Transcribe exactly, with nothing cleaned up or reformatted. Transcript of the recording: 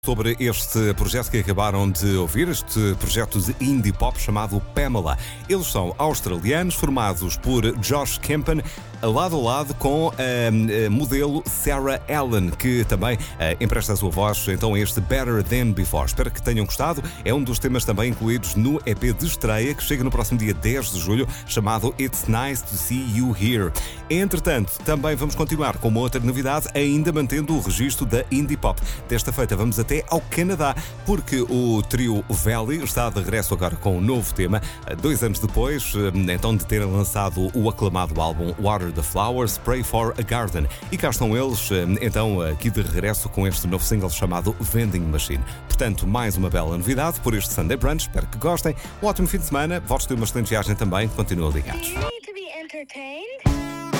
Sobre este projeto que acabaram de ouvir, este projeto de indie pop chamado Pamela. Eles são australianos, formados por Josh Kempen, lado a lado com a, a modelo Sarah Allen, que também a, empresta a sua voz então a este Better Than Before. Espero que tenham gostado. É um dos temas também incluídos no E P de estreia, que chega no próximo dia dez de julho, chamado It's Nice to See You Here. Entretanto, também vamos continuar com uma outra novidade, ainda mantendo o registro da indie pop. Desta feita vamos até ao Canadá, porque o trio Valley está de regresso agora com um novo tema, dois anos depois então de terem lançado o aclamado álbum Water the Flowers, Pray for a Garden. E cá estão eles então aqui de regresso com este novo single chamado Vending Machine. Portanto, mais uma bela novidade por este Sunday Brunch. Espero que gostem. Um ótimo fim de semana. Votos de uma excelente viagem também. Continuem ligados.